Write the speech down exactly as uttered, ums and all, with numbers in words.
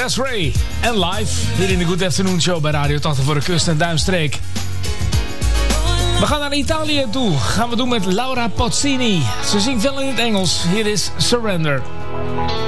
Des'ree en live hier in de Good Afternoon Show bij Radio tachtig voor de Kust en Duimstreek. We gaan naar Italië toe. Gaan we doen met Laura Pausini. Ze zingt wel in het Engels. Hier is Surrender.